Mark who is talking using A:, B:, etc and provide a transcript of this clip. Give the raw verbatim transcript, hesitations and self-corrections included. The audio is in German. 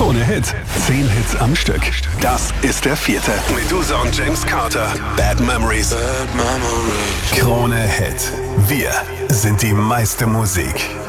A: Krone Hit. Zehn Hits am Stück. Das ist der vierte. Medusa und James Carter. Bad Memories.
B: Bad Memories.
A: Krone Hit. Wir sind die meiste Musik.